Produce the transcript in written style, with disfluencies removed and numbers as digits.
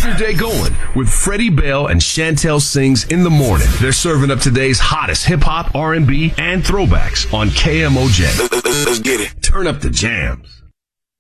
your day going with Freddie Bell and Chantel Sings in the morning. They're serving up today's hottest hip-hop, R&B, and throwbacks on KMOJ. Let's get it. Turn up the jams.